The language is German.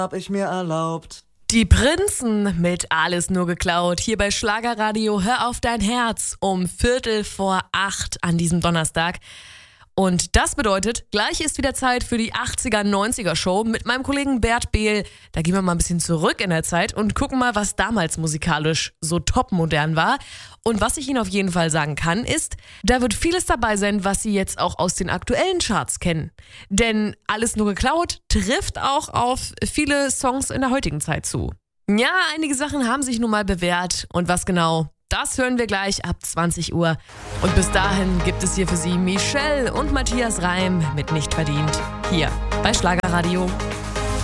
hab ich mir erlaubt. Die Prinzen mit Alles nur geklaut. Hier bei Schlagerradio Hör auf dein Herz um 7:45 an diesem Donnerstag. Und das bedeutet, gleich ist wieder Zeit für die 80er-90er Show mit meinem Kollegen Bert Behl. Da gehen wir mal ein bisschen zurück in der Zeit und gucken mal, was damals musikalisch so topmodern war. Und was ich Ihnen auf jeden Fall sagen kann, ist, da wird vieles dabei sein, was Sie jetzt auch aus den aktuellen Charts kennen. Denn Alles nur geklaut trifft auch auf viele Songs in der heutigen Zeit zu. Ja, einige Sachen haben sich nun mal bewährt. Und was genau? Das hören wir gleich ab 20 Uhr. Und bis dahin gibt es hier für Sie Michelle und Matthias Reim mit Nicht verdient. Hier bei Schlagerradio.